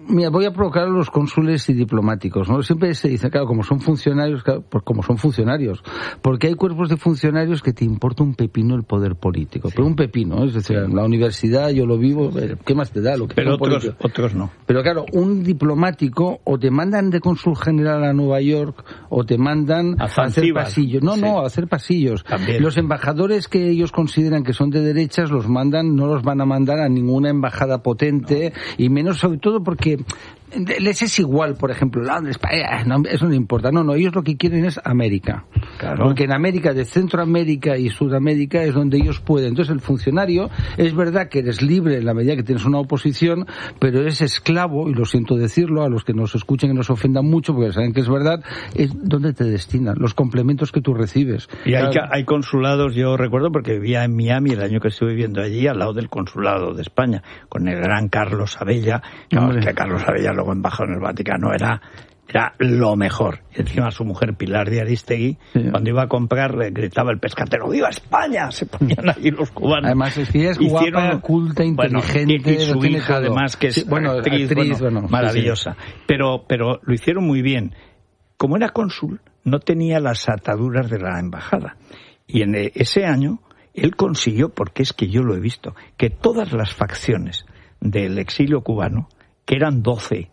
Mira, voy a provocar a los cónsules y diplomáticos, ¿no? Siempre se dice, claro, como son funcionarios, claro, pues como son funcionarios, porque hay cuerpos de funcionarios que te importa un pepino el poder político, sí. Pero un pepino, ¿eh? Es decir, en la universidad yo lo vivo, ¿qué más te da? Lo que pero otros, otros no. Pero claro, un diplomático o te mandan de cónsul general a Nueva York o te mandan a, a hacer pasillos. No, sí. no, a hacer pasillos. También. Los embajadores que ellos consideran que son de derechas los mandan, no los van a mandar a ninguna embajada potente, no. Y menos sobre todo porque les es igual, por ejemplo, Londres, no, eso no importa. No, no, ellos lo que quieren es América. Claro. Porque en América, de Centroamérica y Sudamérica es donde ellos pueden. Entonces el funcionario, es verdad que eres libre en la medida que tienes una oposición, pero eres esclavo, y lo siento decirlo, a los que nos escuchen y nos ofendan mucho, porque saben que es verdad, es donde te destinan, los complementos que tú recibes. Y hay, claro. hay consulados, yo recuerdo, porque vivía en Miami el año que estuve viviendo allí, al lado del consulado de España, con el gran Carlos Abella. No, es que Carlos Abella lo embajador en el Vaticano era era lo mejor. Y encima su mujer Pilar de Aristegui, sí. Cuando iba a comprar le gritaba el pescatero, ¡viva España! Se ponían ahí los cubanos. Además es que es guapa, hicieron, culta, inteligente. Bueno, y, y su hija todo. Además que es sí, bueno, actriz, actriz bueno, bueno, maravillosa. Sí, sí. Pero, pero lo hicieron muy bien. Como era cónsul, no tenía las ataduras de la embajada. Y en ese año él consiguió, porque es que yo lo he visto, que todas las facciones del exilio cubano, que eran doce,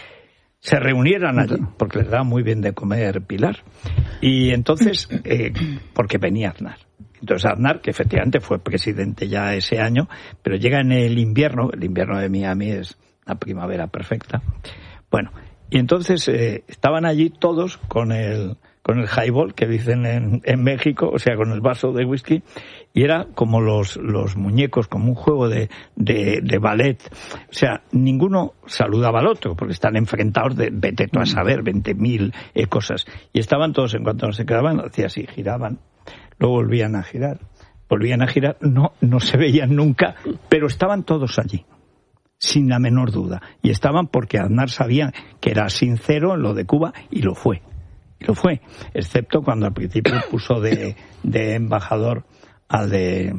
se reunieran allí, porque les daba muy bien de comer Pilar. Y entonces, eh, porque venía Aznar. Entonces Aznar, que efectivamente fue presidente ya ese año, pero llega en el invierno, el invierno de Miami es una primavera perfecta. Bueno, y entonces eh, estaban allí todos con el con el highball, que dicen en, en México, o sea, con el vaso de whisky, y era como los, los muñecos, como un juego de, de, de ballet. O sea, ninguno saludaba al otro, porque están enfrentados de, vete tú a saber, veinte mil eh, cosas. Y estaban todos, en cuanto se quedaban, hacía así, giraban, luego volvían a girar, volvían a girar, no, no se veían nunca, pero estaban todos allí, sin la menor duda. Y estaban porque Aznar sabía que era sincero en lo de Cuba, y lo fue. Y lo fue, excepto cuando al principio puso de, de embajador al de,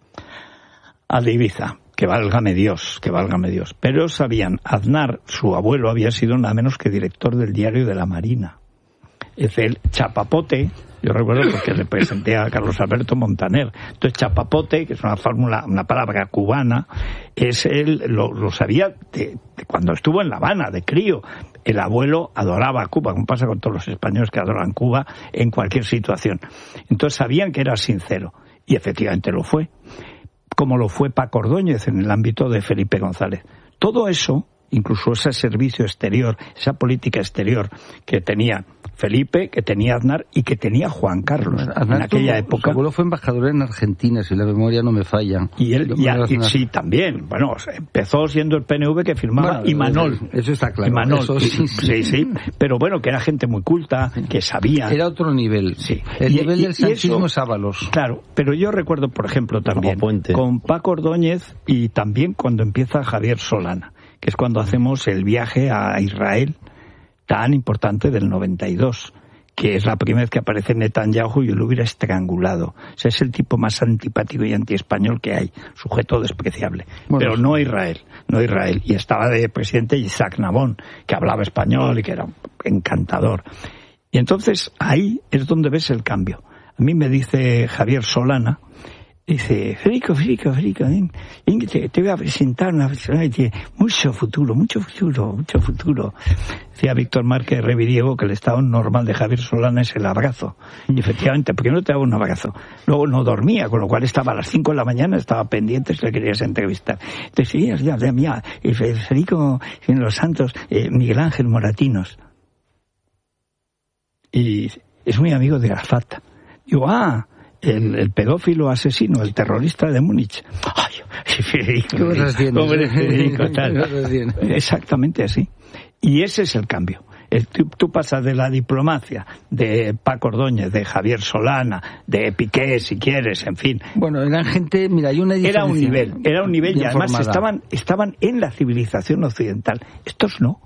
al de Ibiza, que válgame Dios, que válgame Dios. Pero sabían, Aznar, su abuelo, había sido nada menos que director del Diario de la Marina. Es el chapapote, yo recuerdo porque le presenté a Carlos Alberto Montaner. Entonces, chapapote, que es una fórmula, una palabra cubana, es él, lo, lo sabía de, de cuando estuvo en La Habana, de crío. El abuelo adoraba a Cuba, como pasa con todos los españoles que adoran Cuba en cualquier situación. Entonces sabían que era sincero, y efectivamente lo fue, como lo fue Paco Ordóñez en el ámbito de Felipe González. Todo eso, incluso ese servicio exterior, esa política exterior que tenía Felipe, que tenía Aznar y que tenía Juan Carlos Aznar, en aquella tuvo, época. Su abuelo fue embajador en Argentina, si la memoria no me falla. Y él, ya, y, sí, también. Bueno, empezó siendo el P N V que firmaba bueno, Imanol. Eso está claro. Imanol, eso sí, sí. sí, sí. Pero bueno, que era gente muy culta, que sabía. Era otro nivel. Sí. El y, nivel y, del sanchismo es Ábalos. Claro, pero yo recuerdo, por ejemplo, también con Paco Ordóñez y también cuando empieza Javier Solana, que es cuando hacemos el viaje a Israel tan importante del noventa y dos, que es la primera vez que aparece Netanyahu y lo hubiera estrangulado. O sea, es el tipo más antipático y antiespañol que hay, sujeto despreciable. Bueno, pero no Israel, no Israel. Y estaba de presidente Isaac Nabón, que hablaba español y que era encantador. Y entonces ahí es donde ves el cambio. A mí me dice Javier Solana, dice, Federico, Federico, Federico, ven, ven que te, te voy a presentar una persona que tiene mucho futuro, mucho futuro, mucho futuro. Decía Víctor Márquez Reviriego que el estado normal de Javier Solana es el abrazo. Y efectivamente, ¿por qué no te hago un abrazo? Luego no dormía, con lo cual estaba a las cinco de la mañana, estaba pendiente si le querías entrevistar. Entonces, sí, ya, ya, mira, Federico en Los Santos, eh, Miguel Ángel Moratinos. Y es muy amigo de Arafat. Digo, ah, El, el pedófilo asesino, el terrorista de Múnich. Ay, Federico, hombre, Federico, tal. Exactamente así. Y ese es el cambio. El, tú, tú pasas de la diplomacia de Paco Ordóñez, de Javier Solana, de Piqué, si quieres, en fin. Bueno, eran gente, mira, hay una diferencia. Era un nivel, era un nivel y además estaban, estaban en la civilización occidental. Estos no.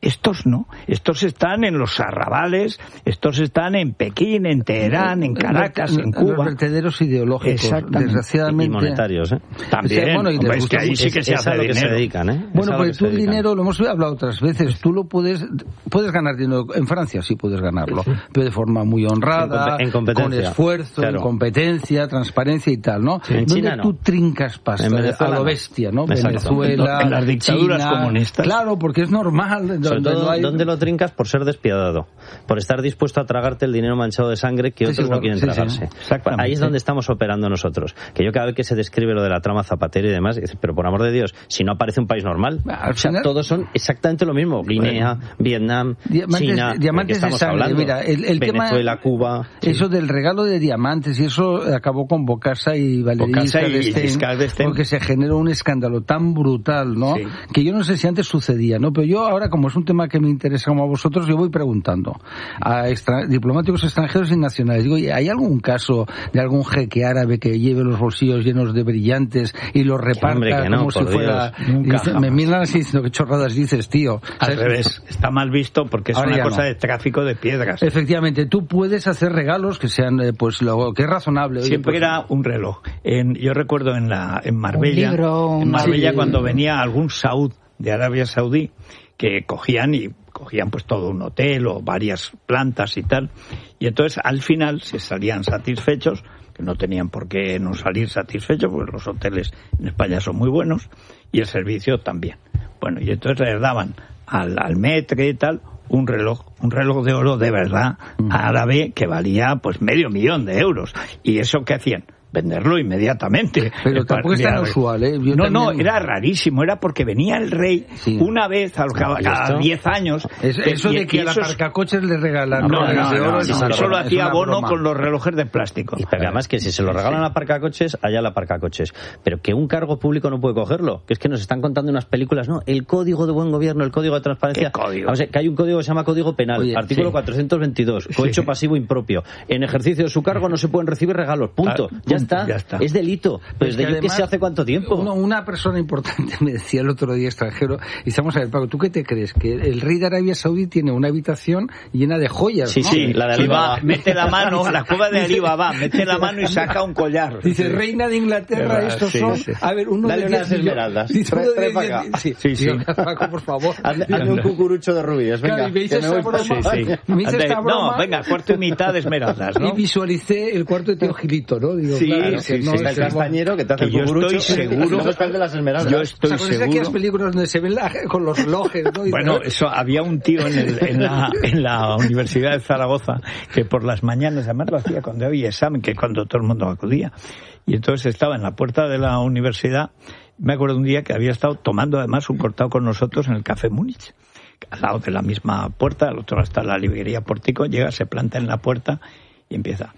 Estos no, estos están en los arrabales, estos están en Pekín, en Teherán, en Caracas, en Cuba. Los vertederos ideológicos, desgraciadamente. Y monetarios, ¿eh? También, o sea, bueno, y hombre, es que ahí sí que es, se es hace a lo dinero. que se dedican, ¿eh? Bueno, es pues tú el dedican. dinero, lo hemos hablado otras veces, tú lo puedes, puedes ganar dinero, en Francia sí puedes ganarlo, pero de forma muy honrada, en competencia. con esfuerzo, Claro. en competencia, transparencia y tal, ¿no? Sí. En Donde China no. tú trincas pasta En Venezuela a lo no. bestia, ¿no? Exacto. Venezuela, En las dictaduras China, comunistas. Claro, porque es normal. Sobre donde todo, no hay... ¿dónde lo trincas? Por ser despiadado, por estar dispuesto a tragarte el dinero manchado de sangre que Sí, otros sí, no quieren sí, sí. tragarse. Exactamente. Ahí es donde estamos operando nosotros. Que yo cada vez que se describe lo de la trama Zapatero y demás, dice, pero por amor de Dios, si no aparece un país normal, Al o sea, final- todos son exactamente lo mismo. Guinea, Vietnam, Diamantes, China, diamantes ¿de qué de estamos sangre. hablando? Mira, el, el Venezuela, tema, Cuba. eso del regalo de diamantes, y eso acabó con Bocasa y Valery Bocasa y Giscard d'Estaing, Giscard d'Estaing. porque se generó un escándalo tan brutal, ¿no? Sí. Que yo no sé si antes sucedía, ¿no? Pero yo ahora, como es un tema que me interesa como a vosotros, yo voy preguntando a extra- diplomáticos extranjeros y nacionales. Digo, ¿hay algún caso de algún jeque árabe que lleve los bolsillos llenos de brillantes y los reparta hombre, que no, como si por fuera... Dios. Nunca, Dice- me jamás. miran así diciendo, ¿qué chorradas dices, tío? Al ¿Sabes? revés, está mal visto porque es Ahora una ya cosa no. de tráfico de piedras. Efectivamente, tú puedes hacer regalos que sean, eh, pues, lo que es razonable. Oye, Siempre pues, era un reloj. En, yo recuerdo en la en Marbella, Un libro, en una- Marbella Sí. cuando venía algún saud de Arabia Saudí que cogían y cogían pues todo un hotel o varias plantas y tal, y entonces al final se salían satisfechos, que no tenían por qué no salir satisfechos, porque los hoteles en España son muy buenos y el servicio también. Bueno, y entonces les daban al, al metre y tal un reloj, un reloj de oro de verdad árabe que valía pues medio millón de euros. ¿Y eso qué hacían? Venderlo inmediatamente. Pero Eh, tampoco es tan de- usual, ¿eh? Yo no, también- no, era rarísimo, era porque venía el rey Sí. una vez a cada ¿Y cada esto? diez años. Es- eso y- de y que a la eso es- aparcacoches le regalan No, no, relojes de no, oro, no, es no, una eso lo broma, es hacía una Bono broma. con los relojes de plástico. Y pero además que si se lo regalan a aparcacoches, allá la aparcacoches. Pero que un cargo público no puede cogerlo. Que es que nos están contando unas películas, ¿no? El código de buen gobierno, el código de transparencia. ¿Qué código? Vamos a ver, que hay un código que se llama Código Penal, Oye, artículo sí. cuatrocientos veintidós, cohecho Sí. pasivo impropio. En ejercicio de su cargo no se pueden recibir regalos. Punto. Ah, ya, punto, está. ya está. Es delito. Pero Es desde que yo que además, sé hace cuánto tiempo. Una, una persona importante me decía el otro día, extranjero, y estamos a ver, Paco, ¿tú qué te crees? Que el rey de Arabia Saudí tiene una habitación llena de joyas, Sí, ¿no? sí, la de Y Alibaba. va, mete la mano, la cueva de Alibaba, mete la mano y saca un collar. Dice, reina de Inglaterra, Verdad, estos sí, son... sí. A ver, uno Dale de unas diez millones- esmeraldas. Dice, Trae- uno de trae diez- para acá. Sí, Sí, sí. Digo, Paco, por favor. Hazme, hazme un cucurucho de rubíes, venga. Claro, y me hice que me voy esa pa- broma. Sí, sí. Me hice esta No, broma. venga, cuarto y mitad de esmeraldas, ¿no? Y visualicé el cuarto de Tío Gilito, ¿no? Digo, Sí, claro, sí, que sí, no, Está es el que- castañero que te hace Que el yo cucurucho. estoy seguro- Luego está el de las esmeraldas. Yo ¿Os estoy acordáis de aquellas seguro. películas donde se ven la- con los relojes, ¿no? Y Bueno, tal? eso había un tío en, el- en, la, en la Universidad de Zaragoza que por las mañanas, además lo hacía cuando había examen, que cuando todo el mundo acudía. Y entonces estaba en la puerta de la universidad. Me acuerdo un día que había estado tomando además un cortado con nosotros en el Café Múnich, al lado de la misma puerta, al otro lado está la librería Pórtico. Llega, se planta en la puerta y empieza: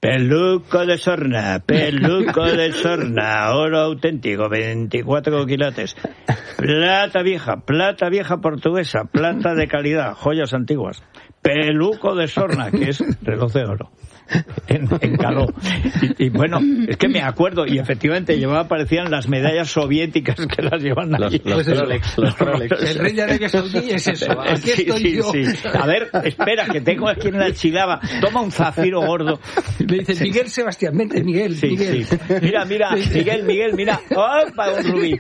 peluco de sorna, peluco de sorna, oro auténtico, veinticuatro quilates, plata vieja, plata vieja portuguesa, plata de calidad, joyas antiguas, peluco de sorna, que es reloj de oro. En, en Caló. Y, y bueno, es que me acuerdo, y efectivamente llevaba, parecían las medallas soviéticas que las llevan Los, allí. los Pues eso. Rolex, los Rolex. El rey de Arabia Saudí es eso. Aquí Sí, estoy sí, yo. sí. A ver, espera, que tengo aquí en la chilaba. Toma un zafiro gordo. Le dice, Miguel Sebastián, vente, Miguel, Sí, Miguel. sí. Mira, mira, Miguel, Miguel, mira. ¡Opa, un rubí!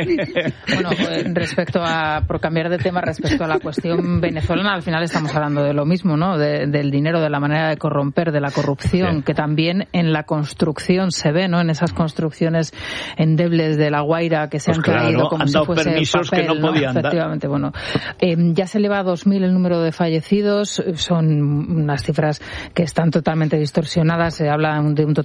Bueno, eh, respecto a, por cambiar de tema, respecto a la cuestión venezolana, al final estamos hablando de lo mismo, ¿no? De, del dinero, de la manera de corromper, de la corrupción, Sí. que también en la construcción se ve, ¿no? En esas construcciones endebles de La Guaira que se Pues han claro, caído como han si dado fuese permisos papel, que no podían dar. Efectivamente, bueno. Eh, ya se eleva a dos mil el número de fallecidos, son unas cifras que están totalmente distorsionadas, se habla de un total